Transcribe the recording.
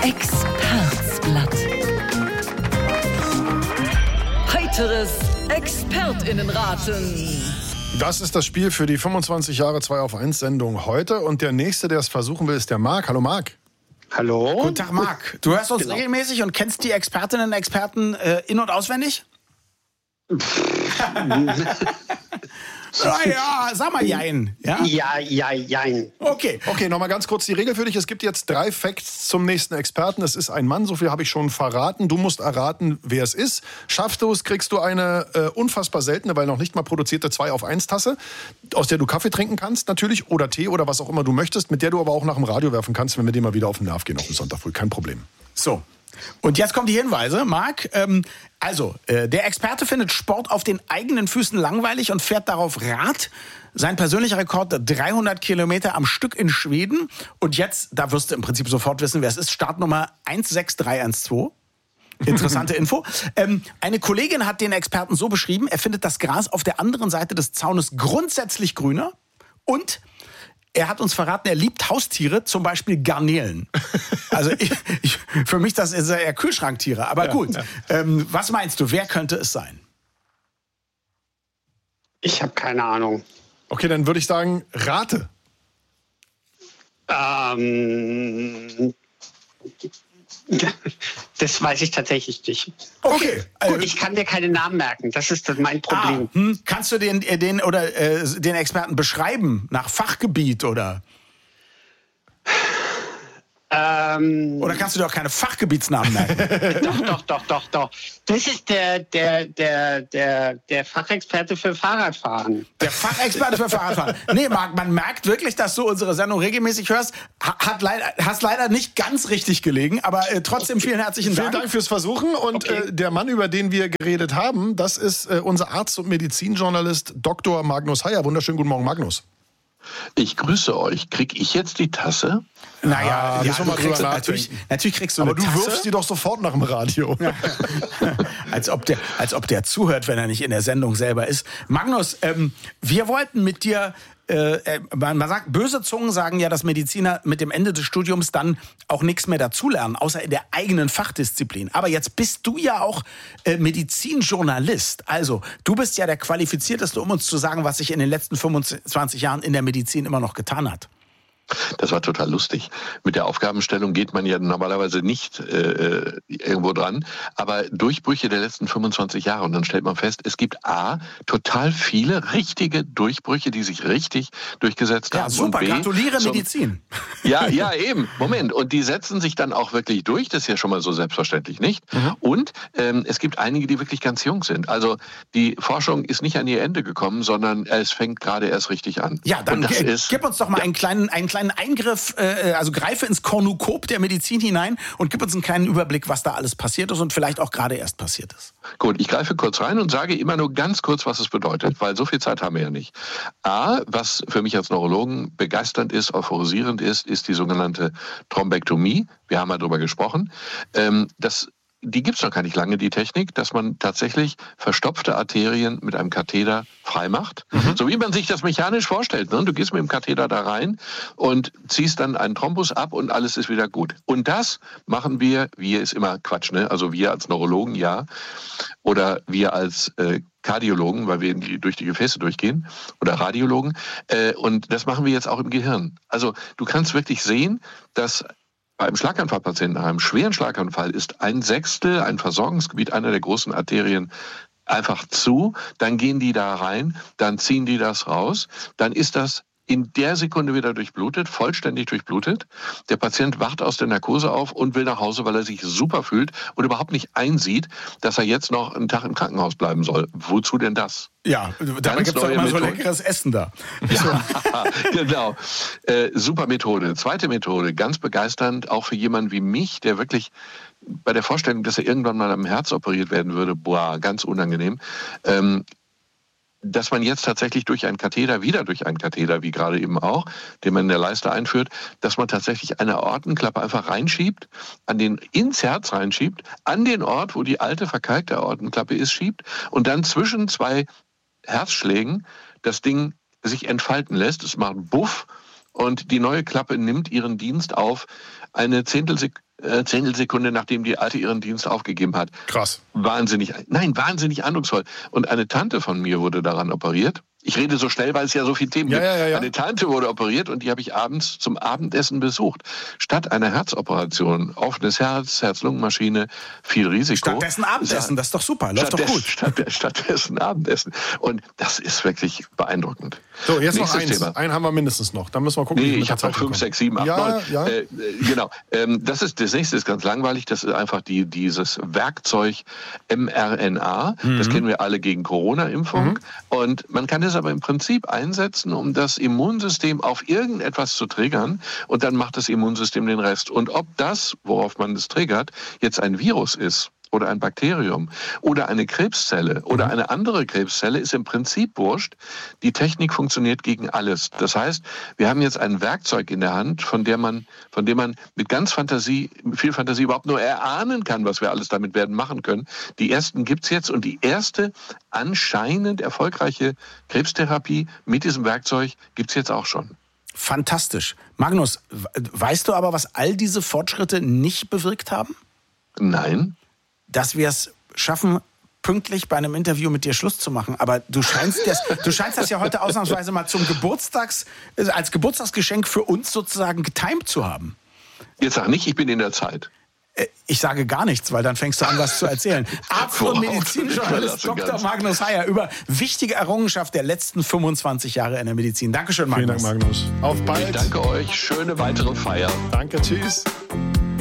Expertsblatt. Heiteres ExpertInnenraten. Das ist das Spiel für die 25 Jahre 2 auf 1 Sendung heute. Und der Nächste, der es versuchen will, ist der Marc. Hallo Marc. Hallo. Guten Tag, Marc. Du hörst uns regelmäßig und kennst die Expertinnen und Experten in- und auswendig? Ja, sag mal jein. Ja, jein. Okay. Okay, nochmal ganz kurz die Regel für dich. Es gibt jetzt 3 Facts zum nächsten Experten. Es ist ein Mann, so viel habe ich schon verraten. Du musst erraten, wer es ist. Schaffst du es, kriegst du eine unfassbar seltene, weil noch nicht mal produzierte 2 auf 1 Tasse, aus der du Kaffee trinken kannst natürlich oder Tee oder was auch immer du möchtest, mit der du aber auch nach dem Radio werfen kannst, wenn wir dir mal wieder auf den Nerv gehen auf den Sonntag früh. Kein Problem. So. Und jetzt kommen die Hinweise, Marc. Der Experte findet Sport auf den eigenen Füßen langweilig und fährt darauf Rad. Sein persönlicher Rekord 300 Kilometer am Stück in Schweden. Und jetzt, da wirst du im Prinzip sofort wissen, wer es ist. Startnummer 16312. Interessante Info. Eine Kollegin hat den Experten so beschrieben, er findet das Gras auf der anderen Seite des Zaunes grundsätzlich grüner. Und er hat uns verraten, er liebt Haustiere, zum Beispiel Garnelen. Also für mich das ist eher Kühlschranktiere. Aber gut, was meinst du, wer könnte es sein? Ich habe keine Ahnung. Okay, dann würde ich sagen, rate. Das weiß ich tatsächlich nicht. Okay. Gut, ich kann mir keine Namen merken. Das ist mein Problem. Kannst du den Experten beschreiben nach Fachgebiet oder? Oder kannst du dir auch keine Fachgebietsnamen merken? Doch. Das ist der Fachexperte für Fahrradfahren. Der Fachexperte für Fahrradfahren. Nee, Marc, man merkt wirklich, dass du unsere Sendung regelmäßig hörst. Hast leider nicht ganz richtig gelegen, aber trotzdem vielen herzlichen Dank. Vielen Dank fürs Versuchen. Und der Mann, über den wir geredet haben, das ist unser Arzt und Medizinjournalist Dr. Magnus Heyer. Wunderschönen guten Morgen, Magnus. Ich grüße euch. Krieg ich jetzt die Tasse? Naja, müssen wir mal drüber nachdenken. Natürlich kriegst du Aber eine du Tasse. wirfst die doch sofort nach dem Radio. als ob der zuhört, wenn er nicht in der Sendung selber ist. Magnus, wir wollten mit dir, man sagt, böse Zungen sagen ja, dass Mediziner mit dem Ende des Studiums dann auch nichts mehr dazulernen, außer in der eigenen Fachdisziplin. Aber jetzt bist du ja auch Medizinjournalist. Also, du bist ja der Qualifizierteste, um uns zu sagen, was sich in den letzten 25 Jahren in der Medizin immer noch getan hat. Das war total lustig. Mit der Aufgabenstellung geht man ja normalerweise nicht irgendwo dran. Aber Durchbrüche der letzten 25 Jahre. Und dann stellt man fest, es gibt total viele richtige Durchbrüche, die sich richtig durchgesetzt haben. Ja, super. Und gratuliere Medizin. Ja, eben. Moment. Und die setzen sich dann auch wirklich durch. Das ist ja schon mal so selbstverständlich nicht. Und es gibt einige, die wirklich ganz jung sind. Also die Forschung ist nicht an ihr Ende gekommen, sondern es fängt gerade erst richtig an. Ja, dann gib uns doch mal einen kleinen Eingriff, also greife ins Kornukop der Medizin hinein und gib uns einen kleinen Überblick, was da alles passiert ist und vielleicht auch gerade erst passiert ist. Gut, ich greife kurz rein und sage immer nur ganz kurz, was es bedeutet, weil so viel Zeit haben wir ja nicht. Was für mich als Neurologen begeisternd ist, euphorisierend ist die sogenannte Thrombektomie. Wir haben ja darüber gesprochen. Die gibt es noch gar nicht lange, die Technik, dass man tatsächlich verstopfte Arterien mit einem Katheter freimacht. So wie man sich das mechanisch vorstellt. Ne? Du gehst mit dem Katheter da rein und ziehst dann einen Thrombus ab und alles ist wieder gut. Und das machen wir ist immer Quatsch, ne? Also wir als Neurologen, ja. Oder wir als Kardiologen, weil wir durch die Gefäße durchgehen. Oder Radiologen. Und das machen wir jetzt auch im Gehirn. Also du kannst wirklich sehen, dass bei einem Schlaganfallpatienten, einem schweren Schlaganfall, ist 1/6 ein Versorgungsgebiet einer der großen Arterien einfach zu. Dann gehen die da rein, dann ziehen die das raus. Dann ist das in der Sekunde wieder durchblutet, vollständig durchblutet. Der Patient wacht aus der Narkose auf und will nach Hause, weil er sich super fühlt und überhaupt nicht einsieht, dass er jetzt noch einen Tag im Krankenhaus bleiben soll. Wozu denn das? Ja, dabei gibt es doch immer so leckeres Essen da. Ja, genau. Super Methode. Zweite Methode, ganz begeisternd, auch für jemanden wie mich, der wirklich bei der Vorstellung, dass er irgendwann mal am Herz operiert werden würde, ganz unangenehm, dass man jetzt tatsächlich durch einen Katheter, wie gerade eben auch, den man in der Leiste einführt, dass man tatsächlich eine Aortenklappe einfach reinschiebt, ins Herz reinschiebt, an den Ort, wo die alte verkalkte Aortenklappe ist, schiebt und dann zwischen 2 Herzschlägen das Ding sich entfalten lässt. Es macht Buff und die neue Klappe nimmt ihren Dienst auf. Eine Zehntelsekunde, nachdem die Alte ihren Dienst aufgegeben hat. Krass. Wahnsinnig eindrucksvoll. Und eine Tante von mir wurde daran operiert. Ich rede so schnell, weil es ja so viele Themen gibt. Ja. Eine Tante wurde operiert und die habe ich abends zum Abendessen besucht. Statt einer Herzoperation, offenes Herz, Herz-Lungen-Maschine, viel Risiko. Stattdessen Abendessen, das ist doch super, läuft doch gut. Stattdessen Abendessen. Und das ist wirklich beeindruckend. So, jetzt Nächstes noch eins. Thema. Einen haben wir mindestens noch. Da müssen wir gucken, Nee, wie wir ich habe noch 5, 6, 7, 8, 9. Ja. Genau. Das nächste ist ganz langweilig. Das ist einfach dieses Werkzeug mRNA. Das kennen wir alle gegen Corona-Impfung. Und man kann es aber im Prinzip einsetzen, um das Immunsystem auf irgendetwas zu triggern. Und dann macht das Immunsystem den Rest. Und ob das, worauf man es triggert, jetzt ein Virus ist, oder ein Bakterium oder eine Krebszelle oder eine andere Krebszelle, ist im Prinzip wurscht. Die Technik funktioniert gegen alles. Das heißt, wir haben jetzt ein Werkzeug in der Hand, von dem man mit viel Fantasie überhaupt nur erahnen kann, was wir alles damit werden machen können. Die ersten gibt's jetzt und die erste anscheinend erfolgreiche Krebstherapie mit diesem Werkzeug gibt's jetzt auch schon. Fantastisch. Magnus, weißt du aber, was all diese Fortschritte nicht bewirkt haben? Nein. Dass wir es schaffen, pünktlich bei einem Interview mit dir Schluss zu machen. Aber du scheinst das ja heute ausnahmsweise mal als Geburtstagsgeschenk für uns sozusagen getimt zu haben. Jetzt sag nicht, ich bin in der Zeit. Ich sage gar nichts, weil dann fängst du an, was zu erzählen. Arzt und Medizinjournalist Dr. Magnus Heyer über wichtige Errungenschaft der letzten 25 Jahre in der Medizin. Dankeschön, Magnus. Vielen Dank, Magnus. Auf bald. Ich danke euch. Schöne weitere Feier. Danke, tschüss.